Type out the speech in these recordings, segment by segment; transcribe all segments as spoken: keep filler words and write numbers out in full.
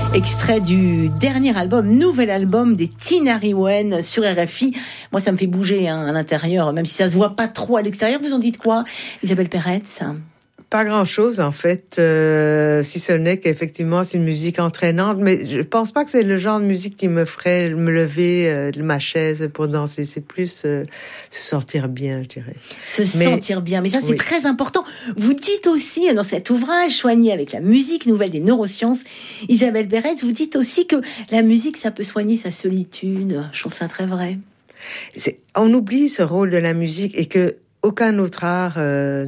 Extrait du dernier album, nouvel album des Tinari Wen sur R F I. Moi, ça me fait bouger hein, à l'intérieur, même si ça se voit pas trop à l'extérieur. Vous en dites quoi, Isabelle Peretz ? Pas grand-chose, en fait, euh, si ce n'est qu'effectivement, c'est une musique entraînante, mais je pense pas que c'est le genre de musique qui me ferait me lever euh, de ma chaise pour danser. C'est plus euh, se sentir bien, je dirais. Se mais, sentir bien, mais ça, c'est oui. très important. Vous dites aussi, dans cet ouvrage, Soigner avec la musique, nouvelle des neurosciences, Isabelle Peretz, vous dites aussi que la musique, ça peut soigner sa solitude. Je trouve ça très vrai. C'est, on oublie ce rôle de la musique et que aucun autre art euh,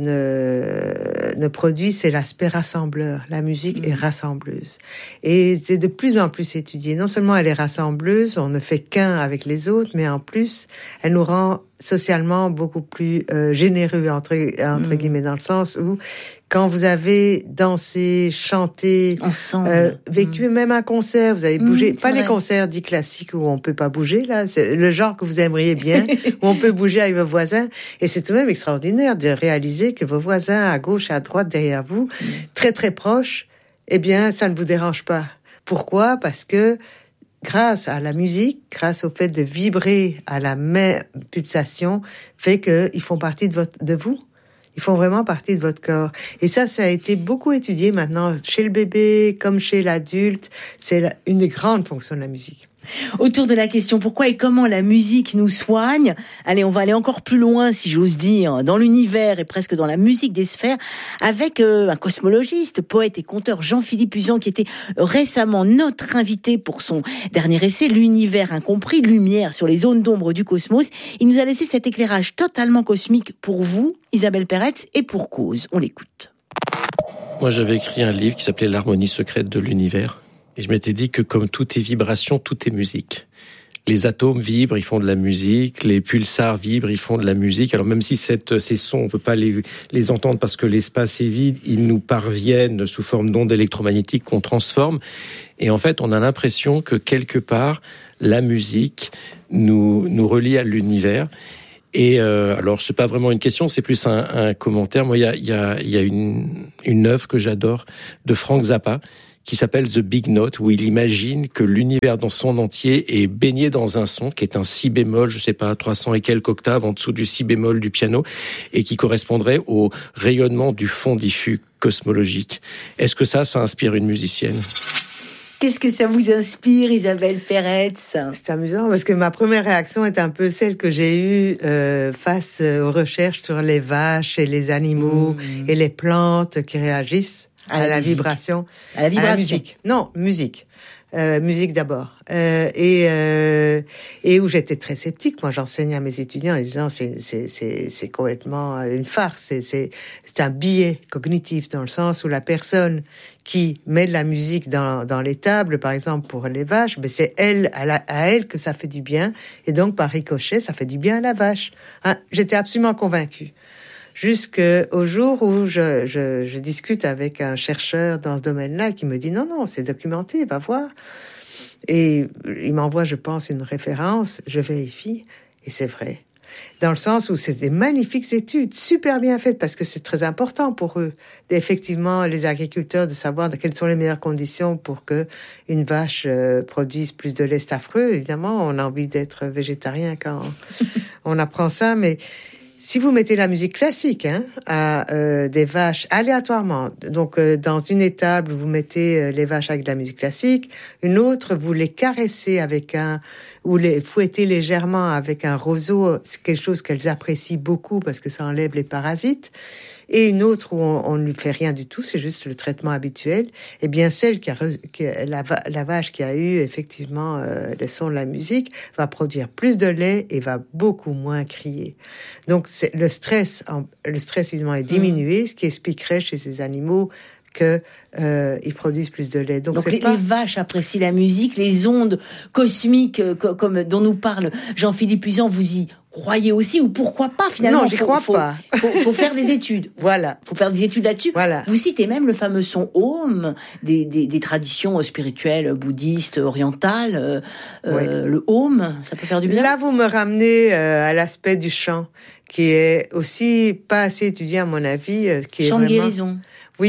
ne, ne produit, c'est l'aspect rassembleur. La musique mmh. est rassembleuse. Et c'est de plus en plus étudié. Non seulement elle est rassembleuse, on ne fait qu'un avec les autres, mais en plus, elle nous rend socialement beaucoup plus euh, généreux, entre, entre mmh. guillemets, dans le sens où quand vous avez dansé, chanté, ensemble, euh, vécu mmh. même un concert, vous avez bougé, mmh, pas vrai. Les concerts dits classiques où on peut pas bouger, là, c'est le genre que vous aimeriez bien, où on peut bouger avec vos voisins, et c'est tout de même extraordinaire de réaliser que vos voisins à gauche et à droite derrière vous, mmh. très très proches, eh bien, ça ne vous dérange pas. Pourquoi? Parce que grâce à la musique, grâce au fait de vibrer à la même pulsation, fait qu'ils font partie de votre, de vous. Ils font vraiment partie de votre corps. Et ça, ça a été beaucoup étudié maintenant chez le bébé comme chez l'adulte. C'est la, une des grandes fonctions de la musique. Autour de la question pourquoi et comment la musique nous soigne, allez, on va aller encore plus loin, si j'ose dire, dans l'univers et presque dans la musique des sphères, avec euh, un cosmologiste, poète et conteur Jean-Philippe Uzan, qui était récemment notre invité pour son dernier essai, L'univers incompris, lumière sur les zones d'ombre du cosmos. Il nous a laissé cet éclairage totalement cosmique pour vous, Isabelle Peretz, et pour cause. On l'écoute. Moi, j'avais écrit un livre qui s'appelait L'harmonie secrète de l'univers. Et je m'étais dit que comme tout est vibration, tout est musique. Les atomes vibrent, ils font de la musique. Les pulsars vibrent, ils font de la musique. Alors même si cette, ces sons, on peut pas les, les entendre parce que l'espace est vide, ils nous parviennent sous forme d'ondes électromagnétiques qu'on transforme. Et en fait, on a l'impression que quelque part, la musique nous, nous relie à l'univers. Et euh, alors, c'est pas vraiment une question, c'est plus un, un commentaire. Moi, il y a, il y a, il y a une, une œuvre que j'adore de Frank Zappa, qui s'appelle The Big Note, où il imagine que l'univers dans son entier est baigné dans un son qui est un si bémol, je sais pas, trois cents et quelques octaves en dessous du si bémol du piano, et qui correspondrait au rayonnement du fond diffus cosmologique. Est-ce que ça, ça inspire une musicienne ? Qu'est-ce que ça vous inspire, Isabelle Peretz ? C'est amusant parce que ma première réaction est un peu celle que j'ai eue euh, face aux recherches sur les vaches et les animaux mmh. et les plantes qui réagissent à, à la, la vibration, à la vibration, à la musique. Non, musique. Euh, musique d'abord. Euh, et, euh, et où j'étais très sceptique. Moi, j'enseigne à mes étudiants en disant c'est, c'est, c'est, c'est complètement une farce. C'est, c'est, c'est un biais cognitif dans le sens où la personne qui met de la musique dans, dans les tables, par exemple, pour les vaches, ben c'est elle, à, la, à elle que ça fait du bien. Et donc, par ricochet, ça fait du bien à la vache. Hein, j'étais absolument convaincue. Jusqu'au jour où je, je, je discute avec un chercheur dans ce domaine-là qui me dit non, non, c'est documenté, va voir. Et il m'envoie, je pense, une référence, je vérifie, et c'est vrai. Dans le sens où c'est des magnifiques études, super bien faites, parce que c'est très important pour eux, effectivement, les agriculteurs, de savoir quelles sont les meilleures conditions pour que une vache euh, produise plus de lait. C'est affreux, évidemment, on a envie d'être végétarien quand on apprend ça, mais si vous mettez la musique classique hein, à euh, des vaches aléatoirement, donc euh, dans une étable, vous mettez euh, les vaches avec de la musique classique, une autre, vous les caressez avec un, ou les fouettez légèrement avec un roseau, c'est quelque chose qu'elles apprécient beaucoup parce que ça enlève les parasites, et une autre où on, on ne lui fait rien du tout, c'est juste le traitement habituel, et bien celle qui a, qui a la, la vache qui a eu effectivement euh, le son de la musique va produire plus de lait et va beaucoup moins crier. Donc c'est, le stress, le stress évidemment est diminué, mmh. ce qui expliquerait chez ces animaux que euh, ils produisent plus de lait. Donc, Donc c'est les, pas... les vaches apprécient la musique, les ondes cosmiques euh, co- comme dont nous parle Jean-Philippe Uzan, vous y croyez aussi ou pourquoi pas finalement? Non, j'y faut, crois faut, pas. Faut, faut faire des études. Voilà. Faut faire des études là-dessus. Voilà. Vous citez même le fameux son Om des, des, des traditions spirituelles bouddhistes orientales. Euh, oui. euh, le Om, ça peut faire du bien. Là, vous me ramenez euh, à l'aspect du chant, qui est aussi pas assez étudié à mon avis. Euh, qui chant est de vraiment... guérison. Oui.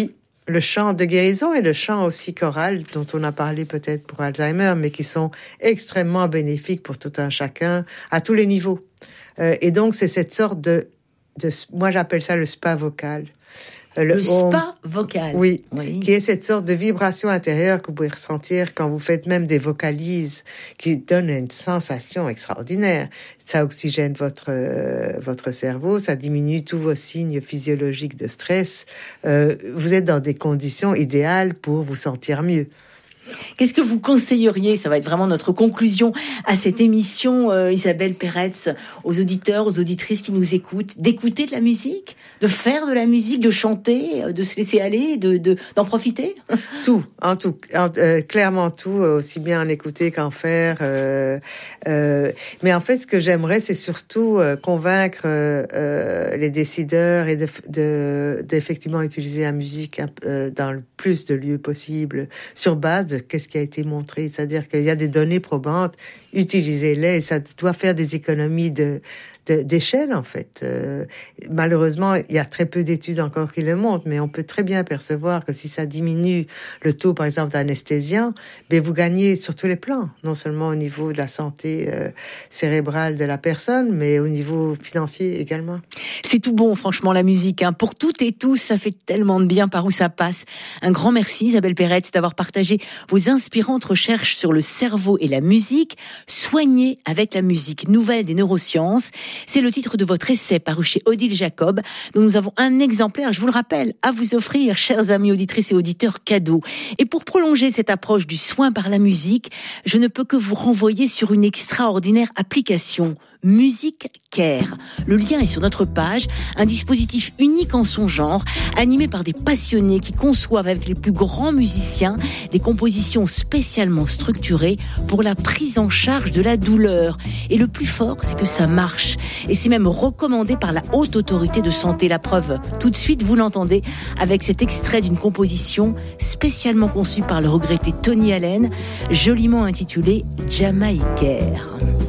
le chant de guérison et le chant aussi choral, dont on a parlé peut-être pour Alzheimer, mais qui sont extrêmement bénéfiques pour tout un chacun, à tous les niveaux. Euh, et donc, c'est cette sorte de, de... Moi, j'appelle ça le spa vocal. Le, le spa on, vocal. Oui, oui, qui est cette sorte de vibration intérieure que vous pouvez ressentir quand vous faites même des vocalises, qui donnent une sensation extraordinaire. Ça oxygène votre euh, votre cerveau, ça diminue tous vos signes physiologiques de stress. Euh, vous êtes dans des conditions idéales pour vous sentir mieux. Qu'est-ce que vous conseilleriez, ça va être vraiment notre conclusion à cette émission, euh, Isabelle Peretz, aux auditeurs, aux auditrices qui nous écoutent, d'écouter de la musique, de faire de la musique, de chanter, de se laisser aller, de, de d'en profiter? Tout, en tout, en, euh, clairement tout, aussi bien en écouter qu'en faire. Euh, euh, mais en fait, ce que j'aimerais, c'est surtout euh, convaincre euh, les décideurs et de, de, d'effectivement utiliser la musique euh, dans le plus de lieux possible, sur base de qu'est-ce qui a été montré, c'est-à-dire qu'il y a des données probantes, utilisez-les, et ça doit faire des économies de, de d'échelle en fait. Euh, malheureusement, il y a très peu d'études encore qui le montrent, mais on peut très bien percevoir que si ça diminue le taux, par exemple, d'anesthésiens, ben vous gagnez sur tous les plans, non seulement au niveau de la santé euh, cérébrale de la personne, mais au niveau financier également. C'est tout bon, franchement, la musique, hein. Pour toutes et tous, ça fait tellement de bien par où ça passe. Un grand merci, Isabelle Peretz, d'avoir partagé vos inspirantes recherches sur le cerveau et la musique. Soigner avec la musique, nouvelle des neurosciences. C'est le titre de votre essai paru chez Odile Jacob, dont nous avons un exemplaire, je vous le rappelle, à vous offrir, chers amis auditrices et auditeurs, cadeau. Et pour prolonger cette approche du soin par la musique, je ne peux que vous renvoyer sur une extraordinaire application, Music Care. Le lien est sur notre page, un dispositif unique en son genre, animé par des passionnés qui conçoivent avec les plus grands musiciens des compositions spécialement structurées pour la prise en charge de la douleur. Et le plus fort, c'est que ça marche. Et c'est même recommandé par la Haute Autorité de Santé. La preuve, tout de suite, vous l'entendez, avec cet extrait d'une composition spécialement conçue par le regretté Tony Allen, joliment intitulée Jamaicaire.